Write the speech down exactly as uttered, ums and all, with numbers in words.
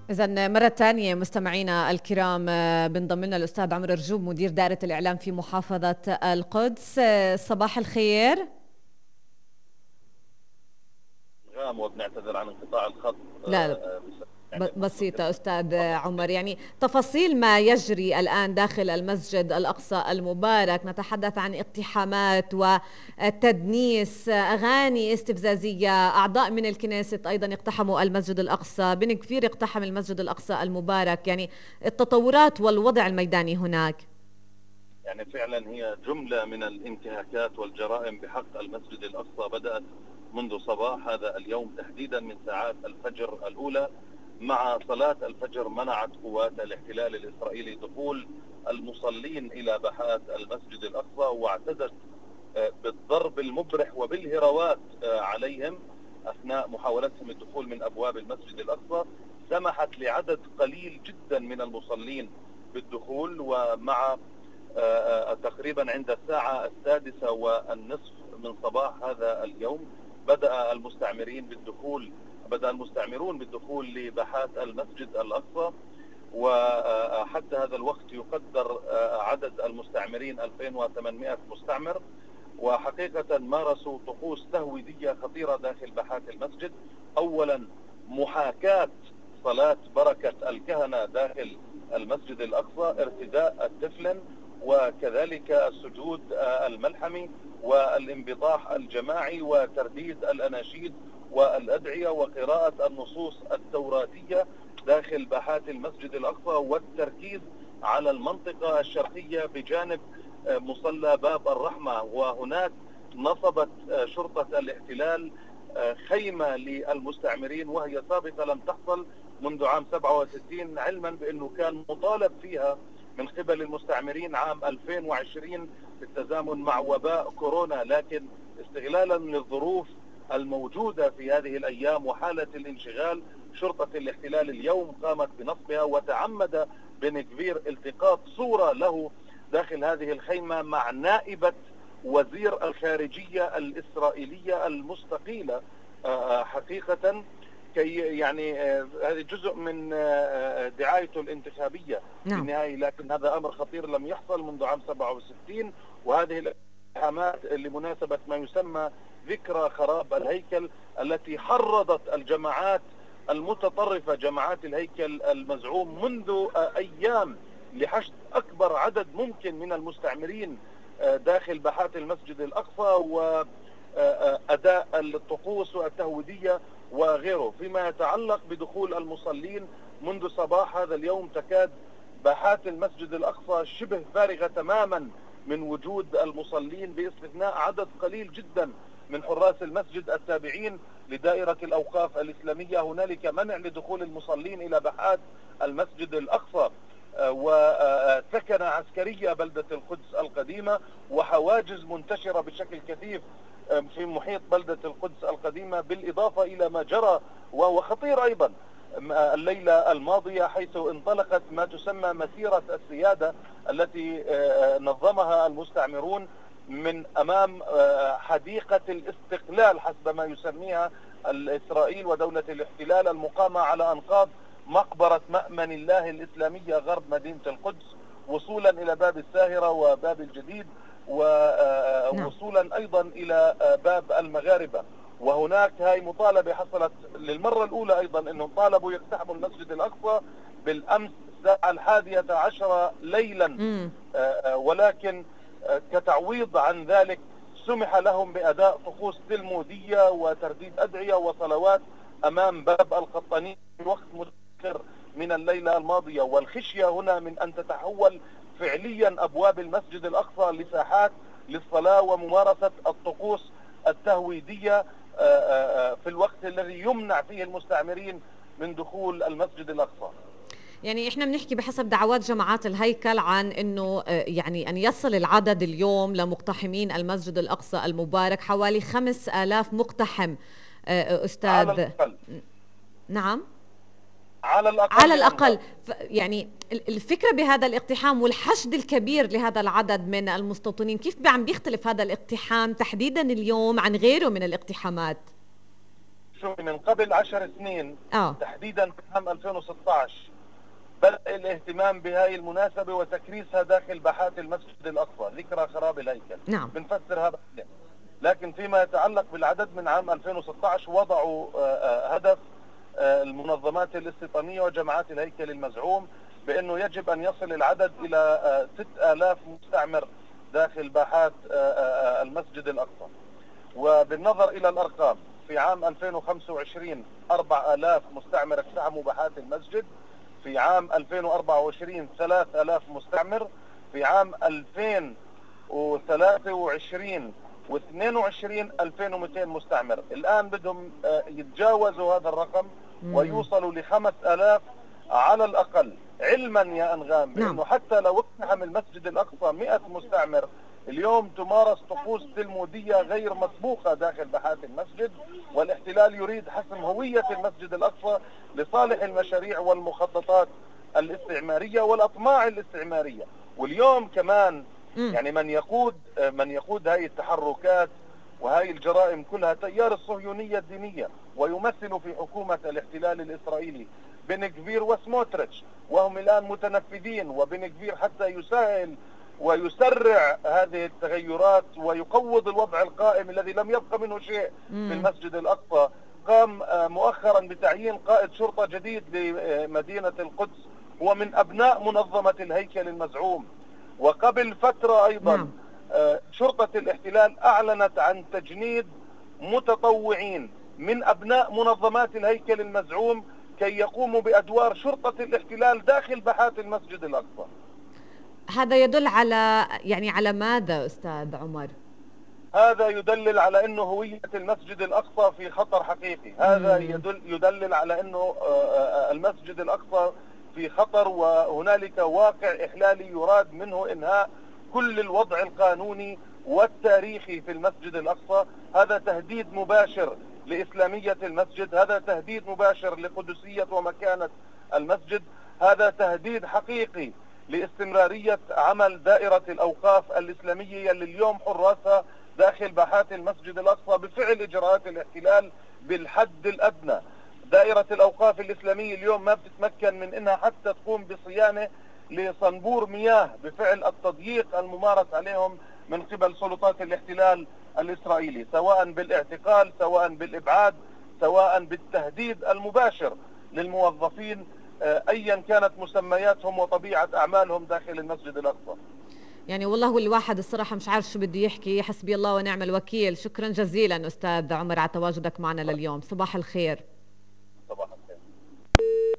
إذا مرة ثانية مستمعينا الكرام، آه، بنضم لنا الأستاذ عمر رجوب مدير دائرة الإعلام في محافظة القدس. آه، صباح الخير. نعم، وبنعتذر عن انقطاع الخط. لا لا، آه، بس- يعني ب- بسيطة أستاذ تفضل. عمر، يعني تفاصيل ما يجري الآن داخل المسجد الأقصى المبارك. نتحدث عن اقتحامات وتدنيس، أغاني استفزازية، أعضاء من الكنيست أيضا اقتحموا المسجد الأقصى، بن كفير اقتحم المسجد الأقصى المبارك. يعني التطورات والوضع الميداني هناك. يعني فعلا هي جملة من الانتهاكات والجرائم بحق المسجد الأقصى بدأت منذ صباح هذا اليوم، تحديدا من ساعات الفجر الأولى. مع صلاة الفجر منعت قوات الاحتلال الإسرائيلي دخول المصلين إلى باحات المسجد الأقصى، واعتدت آه، بالضرب المبرح وبالهروات آه، عليهم أثناء محاولتهم الدخول من أبواب المسجد الأقصى. سمحت لعدد قليل جدا من المصلين بالدخول، ومع آه، آه، تقريبا عند الساعة السادسة والنصف من صباح هذا اليوم بدأ المستعمرين بالدخول بدأ المستعمرون بالدخول لباحات المسجد الأقصى، وحتى هذا الوقت يقدر آه، عدد المستعمرين ألفين وثمانمئة مستعمر. وحقيقة مارسوا طقوس تهويدية خطيرة داخل باحات المسجد. أولا، محاكاة صلاة بركة الكهنة داخل المسجد الأقصى، ارتداء الدفلن، وكذلك السجود الملحمي والانبطاح الجماعي وترديد الأناشيد والأدعية وقراءة النصوص التوراتية داخل باحات المسجد الأقصى، والتركيز على المنطقة الشرقية بجانب مصلى باب الرحمة. وهناك نصبت شرطة الاحتلال خيمة للمستعمرين، وهي سابقة لم تحصل منذ عام سبعة وستين، علما بأنه كان مطالب فيها من قبل المستعمرين عام ألفين وعشرين بالتزامن مع وباء كورونا، لكن استغلالا للظروف الموجودة في هذه الأيام وحالة الانشغال، شرطة الاحتلال اليوم قامت بنصبها، وتعمد بن كفير التقاط صورة له داخل هذه الخيمة مع نائبة وزير الخارجية الإسرائيلية المستقيلة حقيقة، كي يعني هذا جزء من دعايته الانتخابية في النهاية. لكن هذا أمر خطير لم يحصل منذ عام سبعة وستين، وهذه الاقتحامات لمناسبة ما يسمى ذكرى خراب الهيكل، التي حرضت الجماعات المتطرفة، جماعات الهيكل المزعوم منذ أيام، لحشد أكبر عدد ممكن من المستعمرين داخل باحات المسجد الأقصى وأداء الطقوس والتهويدية وغيره. فيما يتعلق بدخول المصلين، منذ صباح هذا اليوم تكاد باحات المسجد الأقصى شبه فارغة تماما من وجود المصلين، باستثناء عدد قليل جدا من حراس المسجد التابعين لدائرة الأوقاف الإسلامية. هنالك منع لدخول المصلين إلى باحات المسجد الأقصى، وسكنة عسكرية بلدة القدس القديمة، وحواجز منتشرة بشكل كثيف في محيط بلدة القدس القديمة، بالإضافة إلى ما جرى وهو خطير أيضا الليلة الماضية، حيث انطلقت ما تسمى مسيرة السيادة التي نظمها المستعمرون من أمام حديقة الاستقلال حسب ما يسميها إسرائيل ودولة الاحتلال، المقامة على أنقاض مقبرة مأمن الله الإسلامية غرب مدينة القدس، وصولا إلى باب الساهرة وباب الجديد، ووصولا أيضا إلى باب المغاربة. وهناك هاي مطالبة حصلت للمرة الأولى أيضا، أنهم طالبوا يقتحموا المسجد الأقصى بالأمس الساعة الحادية عشرة ليلا، ولكن كتعويض عن ذلك سمح لهم بأداء طقوس تلمودية وترديد أدعية وصلوات أمام باب القطانية في وقت متأخر من الليلة الماضية. والخشية هنا من أن تتحول فعليا أبواب المسجد الأقصى لساحات للصلاة وممارسة الطقوس التهويدية في الوقت الذي يمنع فيه المستعمرين من دخول المسجد الأقصى. يعني احنا بنحكي بحسب دعوات جماعات الهيكل عن انه يعني ان يصل العدد اليوم لمقتحمين المسجد الاقصى المبارك حوالي خمس آلاف مقتحم. استاذ على الأقل. نعم على الأقل على الأقل. يعني الفكرة بهذا الاقتحام والحشد الكبير لهذا العدد من المستوطنين، كيف عم بيختلف هذا الاقتحام تحديدا اليوم عن غيره من الاقتحامات؟ شوفي من قبل عشر سنين اه تحديدا في عام ألفين وستة عشر بدأ الاهتمام بهذه المناسبة وتكريسها داخل باحات المسجد الأقصى، ذكرى خراب الهيكل. نعم. بنفسر هذا. لكن فيما يتعلق بالعدد من عام ألفين وستة عشر وضعوا هدف المنظمات الاستيطانية وجماعات الهيكل المزعوم بأنه يجب أن يصل العدد إلى ستة آلاف مستعمر داخل باحات المسجد الأقصى. وبالنظر إلى الأرقام في عام ألفين وخمسة وعشرين أربعة آلاف مستعمر اقتحموا باحات المسجد، في عام ألفين وأربعة وعشرين ثلاثة آلاف مستعمر، في عام ألفين وثلاثة وعشرين واثنين وعشرين ألفين ومئتين مستعمر. الآن بدهم يتجاوزوا هذا الرقم ويوصلوا لخمس آلاف على الأقل، علما يا أنغام بأنه حتى لو اقتحم المسجد الأقصى مئة مستعمر اليوم تمارس طقوس تلمودية غير مسبوقة داخل باحات المسجد، والاحتلال يريد حسم هوية المسجد الأقصى لصالح المشاريع والمخططات الاستعمارية والأطماع الاستعمارية. واليوم كمان يعني من يقود من يقود هذه التحركات وهذه الجرائم كلها تيار الصهيونية الدينية، ويمثل في حكومة الاحتلال الإسرائيلي بن غفير وسموتريتش، وهم الآن متنفذين، وبن غفير حتى يسهل ويسرع هذه التغيرات ويقوض الوضع القائم الذي لم يبقى منه شيء في المسجد الأقصى. قام مؤخرا بتعيين قائد شرطة جديد لمدينة القدس هو من أبناء منظمة الهيكل المزعوم. وقبل فترة أيضا شرطة الاحتلال أعلنت عن تجنيد متطوعين من أبناء منظمات الهيكل المزعوم كي يقوموا بأدوار شرطة الاحتلال داخل باحات المسجد الأقصى. هذا يدل على يعني على ماذا أستاذ عمر؟ هذا يدلل على أنه هوية المسجد الأقصى في خطر حقيقي. هذا يدل يدلل على أنه المسجد الأقصى في خطر، وهنالك واقع إحلالي يراد منه إنهاء كل الوضع القانوني والتاريخي في المسجد الأقصى. هذا تهديد مباشر لإسلامية المسجد، هذا تهديد مباشر لقدسية ومكانة المسجد، هذا تهديد حقيقي لاستمرارية عمل دائرة الأوقاف الإسلامية اللي اليوم حراسها داخل باحات المسجد الأقصى بفعل إجراءات الاحتلال بالحد الأدنى. دائرة الأوقاف الإسلامية اليوم ما بتتمكن من إنها حتى تقوم بصيانة لصنبور مياه بفعل التضييق الممارس عليهم من قبل سلطات الاحتلال الإسرائيلي، سواء بالاعتقال، سواء بالإبعاد، سواء بالتهديد المباشر للموظفين أيا كانت مسمياتهم وطبيعة أعمالهم داخل المسجد الأقصى. يعني والله الواحد الصراحة مش عارف شو بده يحكي. حسبي الله ونعم الوكيل. شكرا جزيلا أستاذ عمر على تواجدك معنا لليوم. صباح الخير.